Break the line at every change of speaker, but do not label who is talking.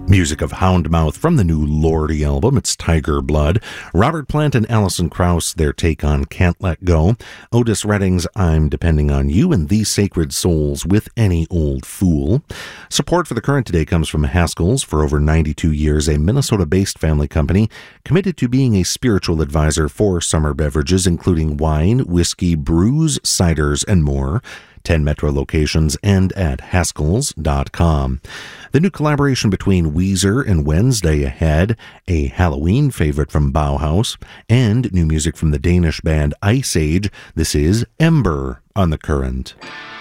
Music of Houndmouth from the new Lordi album, it's Tiger Blood. Robert Plant and Alison Krauss, their take on Can't Let Go. Otis Redding's I'm Depending on You, and These Sacred Souls with Any Old Fool. Support for The Current today comes from Haskell's. For over 92 years, a Minnesota-based family company committed to being a spiritual advisor for summer beverages, including wine, whiskey, brews, ciders, and more. 10 Metro locations and at Haskells.com. The new collaboration between Weezer and Wednesday Ahead, a Halloween favorite from Bauhaus, and new music from the Danish band Ice Age. This is Ember on The Current.